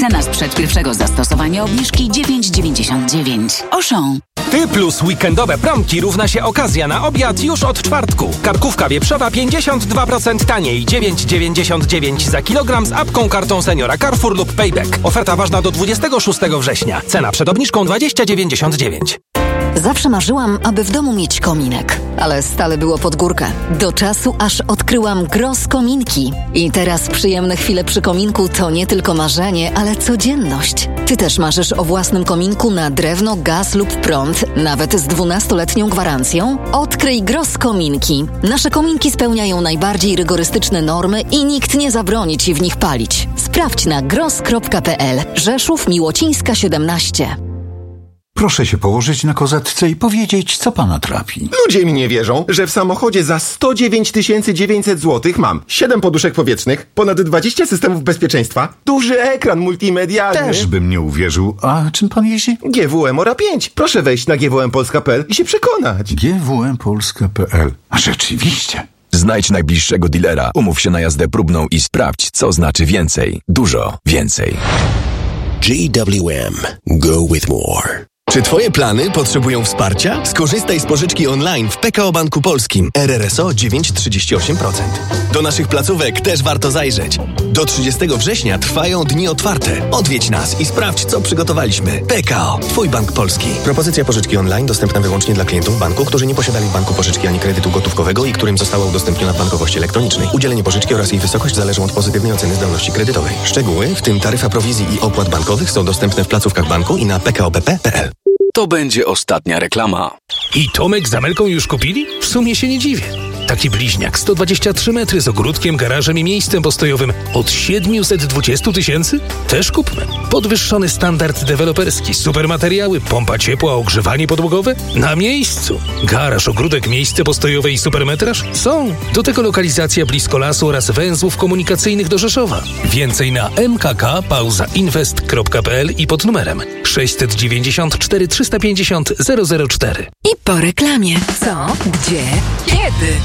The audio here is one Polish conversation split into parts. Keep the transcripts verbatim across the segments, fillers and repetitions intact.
Cena sprzed pierwszego zastosowania obniżki dziewięć dziewięćdziesiąt dziewięć. Auchan. Ty plus weekendowe promki równa się okazja na obiad już od czwartku. Karkówka wieprzowa pięćdziesiąt dwa procent taniej, dziewięć dziewięćdziesiąt dziewięć za kilogram z apką, kartą seniora Carrefour lub Payback. Oferta ważna do dwudziestego szóstego września. Cena przed obniżką dwadzieścia dziewięćdziesiąt dziewięć. Zawsze marzyłam, aby w domu mieć kominek, ale stale było pod górkę. Do czasu, aż odkryłam Gross Kominki. I teraz przyjemne chwile przy kominku to nie tylko marzenie, ale codzienność. Ty też marzysz o własnym kominku na drewno, gaz lub prąd, nawet z dwunastoletnią gwarancją? Odkryj Gross Kominki. Nasze kominki spełniają najbardziej rygorystyczne normy i nikt nie zabroni ci w nich palić. Sprawdź na gross kropka p l. Rzeszów, Miłocińska siedemnaście. Proszę się położyć na kozetce i powiedzieć, co pana trapi. Ludzie mi nie wierzą, że w samochodzie za sto dziewięć tysięcy dziewięćset złotych mam siedem poduszek powietrznych, ponad dwadzieścia systemów bezpieczeństwa, duży ekran multimedialny. Też bym nie uwierzył. A czym pan jeździ? G W M Ora pięć. Proszę wejść na g w m polska kropka p l i się przekonać. G W M polska kropka p l. A rzeczywiście. Znajdź najbliższego dealera, umów się na jazdę próbną i sprawdź, co znaczy więcej. Dużo więcej. G W M. Go with more. Czy twoje plany potrzebują wsparcia? Skorzystaj z pożyczki online w P K O Banku Polskim. R R S O dziewięć przecinek trzydzieści osiem procent. Do naszych placówek też warto zajrzeć. Do trzydziestego września trwają dni otwarte. Odwiedź nas i sprawdź, co przygotowaliśmy. P K O. Twój bank polski. Propozycja pożyczki online dostępna wyłącznie dla klientów banku, którzy nie posiadali w banku pożyczki ani kredytu gotówkowego i którym została udostępniona w bankowości elektronicznej. Udzielenie pożyczki oraz jej wysokość zależą od pozytywnej oceny zdolności kredytowej. Szczegóły, w tym taryfa prowizji i opłat bankowych, są dostępne w placówkach banku i na p k o b p kropka p l. To będzie ostatnia reklama. I Tomek z Amelką już kupili? W sumie się nie dziwię. Taki bliźniak, sto dwadzieścia trzy metry z ogródkiem, garażem i miejscem postojowym od siedemset dwadzieścia tysięcy? Też kupmy. Podwyższony standard deweloperski, super materiały, pompa ciepła, ogrzewanie podłogowe? Na miejscu. Garaż, ogródek, miejsce postojowe i supermetraż? Są. Do tego lokalizacja blisko lasu oraz węzłów komunikacyjnych do Rzeszowa. Więcej na m k k pauza inwest kropka p l i pod numerem sześćset dziewięćdziesiąt cztery trzysta pięćdziesiąt zero zero cztery. I po reklamie. Co? Gdzie? Kiedy?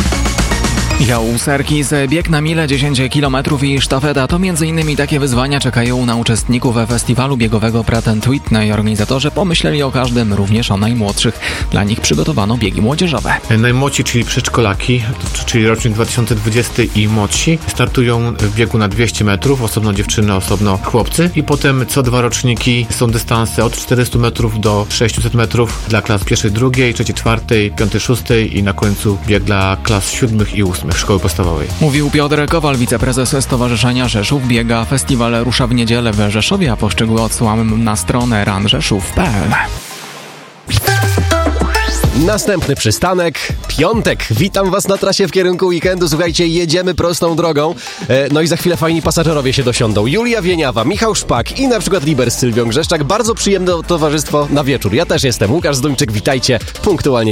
Jałserki z bieg na milę, dziesięć kilometrów i sztafeta to m.in. takie wyzwania czekają na uczestników festiwalu biegowego Pratt and Whitney. Organizatorzy pomyśleli o każdym, również o najmłodszych. Dla nich przygotowano biegi młodzieżowe. Najmłodsi, czyli przedszkolaki, czyli rocznik dwa tysiące dwudziesty i młodsi, startują w biegu na dwieście metrów, osobno dziewczyny, osobno chłopcy. I potem co dwa roczniki są dystanse od czterystu metrów do sześciuset metrów dla klas pierwszej, drugiej, trzeciej, czwartej, piątej, szóstej i na końcu bieg dla klas siódmych i ósmych szkoły podstawowej. Mówił Piotr Kowal, wiceprezes Stowarzyszenia Rzeszów Biega. Festiwal rusza w niedzielę w Rzeszowie, a poszczegóły odsyłamy na stronę ran rzeszów kropka p l. Następny przystanek, piątek. Witam was na trasie w kierunku weekendu. Słuchajcie, jedziemy prostą drogą. E, no i za chwilę fajni pasażerowie się dosiądą. Julia Wieniawa, Michał Szpak i na przykład Liber z Sylwią Grzeszczak. Bardzo przyjemne towarzystwo na wieczór. Ja też jestem Łukasz Zduńczyk. Witajcie punktualnie